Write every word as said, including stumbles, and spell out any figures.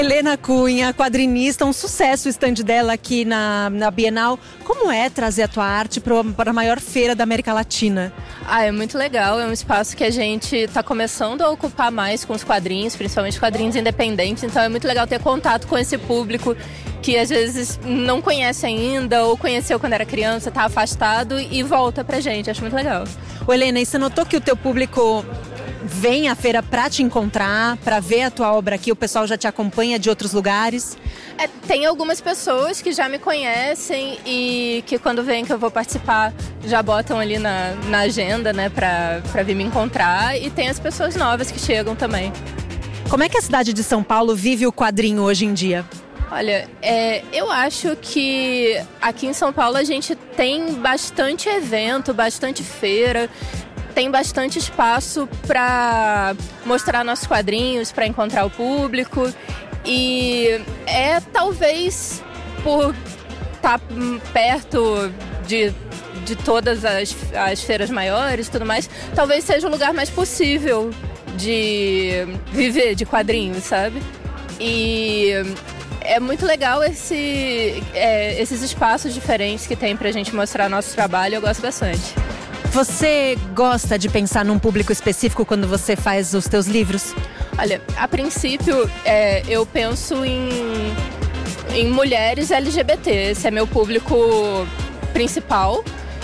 Helena Cunha, quadrinista, um sucesso o stand dela aqui na, na Bienal. Como é trazer a tua arte para a maior feira da América Latina? Ah, é muito legal, é um espaço que a gente está começando a ocupar mais com os quadrinhos, principalmente quadrinhos independentes, então é muito legal ter contato com esse público que às vezes não conhece ainda ou conheceu quando era criança, está afastado e volta pra gente, acho muito legal. Ô Helena, e você notou que o teu público vem à feira para te encontrar, para ver a tua obra aqui, o pessoal já te acompanha de outros lugares? É, tem algumas pessoas que já me conhecem e que quando veem que eu vou participar já botam ali na, na agenda, né, pra, pra vir me encontrar, e tem as pessoas novas que chegam também. Como é que a cidade de São Paulo vive o quadrinho hoje em dia? Olha, é, eu acho que aqui em São Paulo a gente tem bastante evento, bastante feira, tem bastante espaço para mostrar nossos quadrinhos, para encontrar o público. E é talvez por estar perto de, de todas as, as feiras maiores e tudo mais, talvez seja o lugar mais possível de viver de quadrinhos, sabe? E é muito legal esse, é, esses espaços diferentes que tem pra gente mostrar nosso trabalho, eu gosto bastante. Você gosta de pensar num público específico quando você faz os teus livros? Olha, a princípio é, eu penso em, em mulheres L G B T, esse é meu público principal.